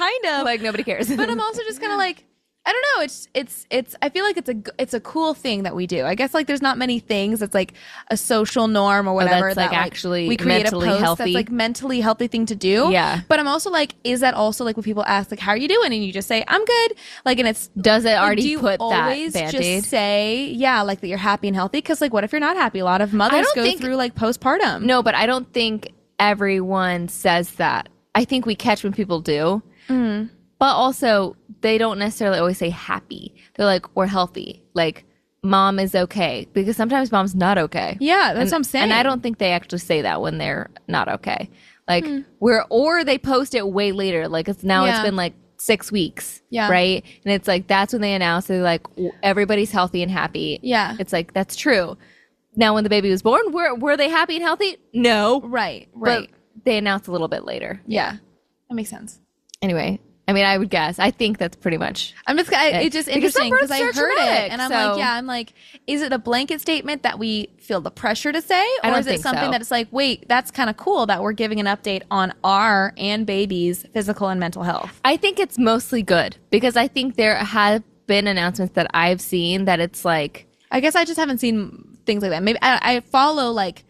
kind of. Like nobody cares. But I'm also just kind of like, I don't know. It's. I feel like it's a cool thing that we do. I guess like there's not many things that's like a social norm or whatever that's, that like, actually we create mentally a post healthy. that's like mentally healthy thing to do. Yeah. But I'm also like, is that also like when people ask like, how are you doing? And you just say, I'm good. Like, and it's Does it like, already do you put always that Band-Aid? just say like that you're happy and healthy? Because like, what if you're not happy? A lot of mothers don't go think- through like postpartum. No, but I don't think everyone says that. I think we catch when people do. But also, they don't necessarily always say happy. They're like, we're healthy. Like, mom is okay. Because sometimes mom's not okay. Yeah, that's what I'm saying. And I don't think they actually say that when they're not okay. Like, or they post it way later. Like, it's Yeah. been like 6 weeks. Yeah. Right? And it's like, that's when they announce, they're like, everybody's healthy and happy. Yeah. It's like, that's true. Now, when the baby was born, were they happy and healthy? No. Right. But they announced a little bit later. Yeah. That makes sense. Anyway, I mean, I would guess. I think that's pretty much. I'm just, it's just Because some interesting because I births are heard traumatic, it and I'm so- like, I'm like, is it a blanket statement that we feel the pressure to say? I Or don't is it think something so. that it's like, wait, that's kind of cool that we're giving an update on our and baby's physical and mental health? I think it's mostly good because I think there have been announcements that I've seen that it's like, I guess I just haven't seen things like that. Maybe I follow like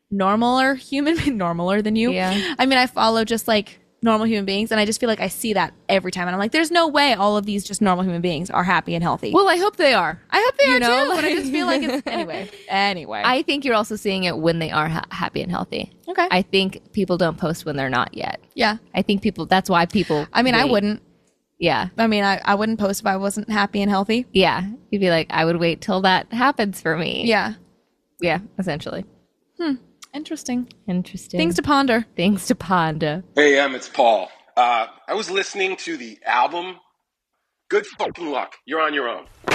normaler than you. Yeah. I mean, I follow just like normal human beings and I just feel like I see that every time. And I'm like, there's no way all of these just normal human beings are happy and healthy. well, I hope they are. I hope they are know, too, but I like- just feel like it's anyway. I think you're also seeing it when they are happy and healthy. Okay. I think people don't post when they're not yet. Yeah. I think that's why people. I mean, I wait. wouldn't. Yeah. I mean, I wouldn't post if I wasn't happy and healthy. Yeah. You'd be like, I would wait till that happens for me. Yeah. Yeah. Essentially. Interesting. Interesting. Things to ponder. Things to ponder. Hey, it's Paul. I was listening to the album. Good fucking luck. You're on your own.